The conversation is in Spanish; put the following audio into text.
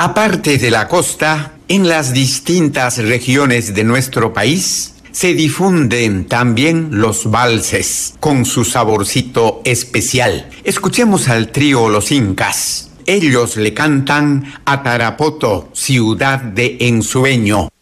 Aparte de la costa, en las distintas regiones de nuestro país, se difunden también los valses, con su saborcito especial. Escuchemos al trío Los Incas. Ellos le cantan a Tarapoto, ciudad de ensueño.